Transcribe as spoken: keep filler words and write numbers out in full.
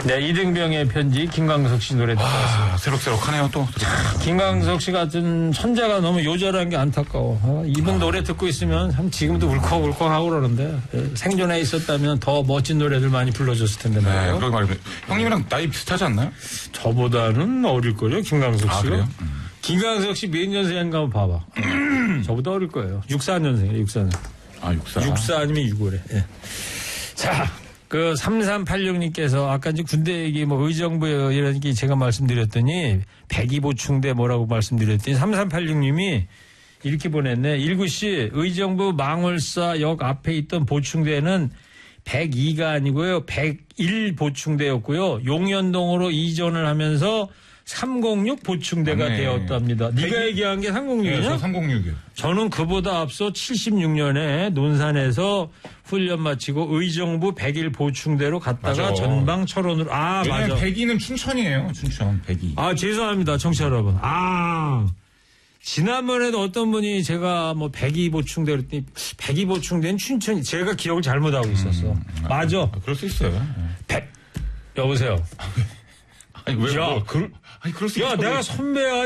네, 이등병의 편지 김광석 씨 노래 듣고 왔습니다. 아, 새록새록하네요 또. 김광석 씨 같은 천재가 너무 요절한 게 안타까워. 어, 이분 아. 노래 듣고 있으면 참 지금도 울컥울컥하고 그러는데 예, 생존에 있었다면 더 멋진 노래들 많이 불러줬을 텐데 말이에요. 네, 그러게 말이에요. 형님이랑 나이 비슷하지 않나요? 저보다는 어릴걸요, 김광석 씨가. 아, 그래요? 음. 김광석 씨 몇 년생인가 한번 봐봐. 저보다 어릴 거예요. 육십사 년생이에요, 육십사 년. 아, 육사. 육십사 아니면 육월에. 예. 자, 그 삼삼팔육 님께서 아까 이제 군대 얘기 뭐 의정부 이런 게 제가 말씀드렸더니 백이 보충대 뭐라고 말씀드렸더니 삼삼팔육 님이 이렇게 보냈네. 일구 씨 의정부 망월사역 앞에 있던 보충대는 백이가 아니고요. 백일 보충대였고요. 용현동으로 이전을 하면서 삼공육 보충대가 네. 되었답니다. 네가 얘기한 게 삼공육이냐? 네, 저 삼공육이요. 저는 그보다 앞서 칠십육 년에 논산에서 훈련 마치고 의정부 백일 보충대로 갔다가 맞아. 전방 철원으로. 아, 맞아. 백이는 춘천이에요. 춘천 백이. 아, 죄송합니다. 청취자 여러분. 아, 지난번에도 어떤 분이 제가 뭐 백이 보충대 그랬더니 백이 보충대는 춘천이 제가 기억을 잘못하고 있었어. 음, 맞아. 아, 그럴 수 있어요. 백. 여보세요. 아니, 왜, 야, 뭐, 그, 아니, 그럴 수 야, 있어. 내가 선배야.